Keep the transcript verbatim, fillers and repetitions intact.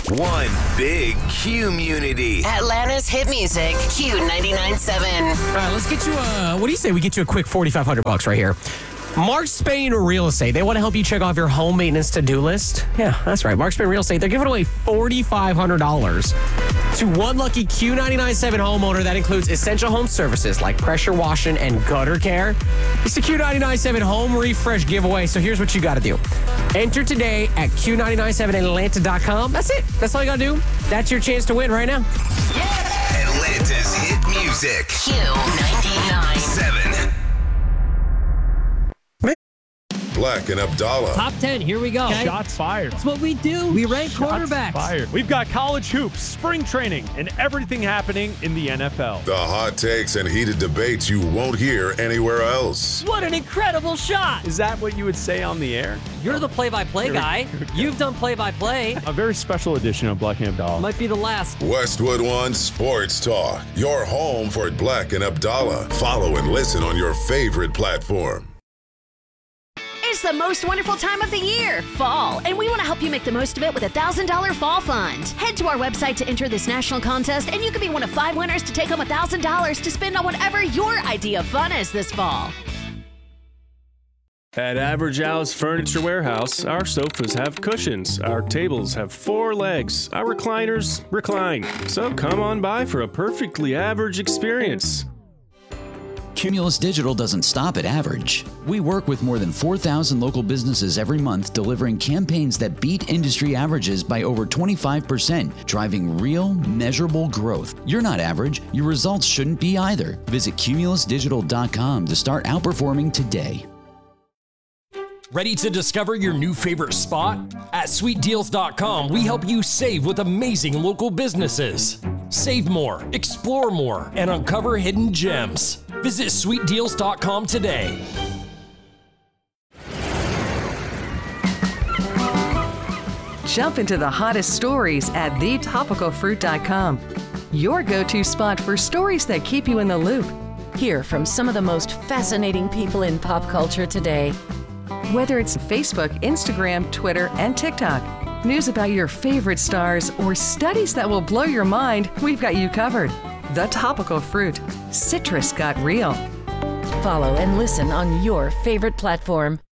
One big Q-munity. Atlanta's hit music, Q ninety-nine point seven. All right, let's get you a, what do you say we get you a quick forty-five hundred bucks right here. Mark Spain Real Estate. They want to help you check off your home maintenance to-do list. Yeah, that's right. Mark Spain Real Estate. They're giving away forty-five hundred dollars to one lucky Q ninety-nine point seven homeowner. That includes essential home services like pressure washing and gutter care. It's the Q ninety-nine point seven Home Refresh giveaway. So here's what you got to do. Enter today at Q ninety-nine point seven Atlanta dot com. That's it. That's all you got to do. That's your chance to win right now. Atlanta's hit music. Q ninety-nine point seven. Black and Abdallah. Top ten, here we go. Okay. Shots fired. That's what we do. We rank Shots quarterbacks. fired. We've got college hoops, spring training, and everything happening in the N F L. The hot takes and heated debates you won't hear anywhere else. What an incredible shot. Is that what you would say on the air? You're the play-by-play guy. You've done play-by-play. A very special edition of Black and Abdallah. Might be the last. Westwood One Sports Talk. Your home for Black and Abdallah. Follow and listen on your favorite platform. It's the most wonderful time of the year, fall, and we want to help you make the most of it with a one thousand dollars Fall Fund. Head to our website to enter this national contest, and you could be one of five winners to take home one thousand dollars to spend on whatever your idea of fun is this fall. At Average Al's Furniture Warehouse, our sofas have cushions, our tables have four legs, our recliners recline. So come on by for a perfectly average experience. Cumulus Digital doesn't stop at average. We work with more than four thousand local businesses every month, delivering campaigns that beat industry averages by over twenty-five percent, driving real, measurable growth. You're not average. Your results shouldn't be either. Visit Cumulus Digital dot com to start outperforming today. Ready to discover your new favorite spot? At Sweet Deals dot com, we help you save with amazing local businesses. Save more, explore more, and uncover hidden gems. Visit Sweet Deals dot com today. Jump into the hottest stories at the topical fruit dot com. Your go-to spot for stories that keep you in the loop. Hear from some of the most fascinating people in pop culture today. Whether it's Facebook, Instagram, Twitter, and TikTok, news about your favorite stars, or studies that will blow your mind, we've got you covered. The Topical Fruit. Citrus got real. Follow and listen on your favorite platform.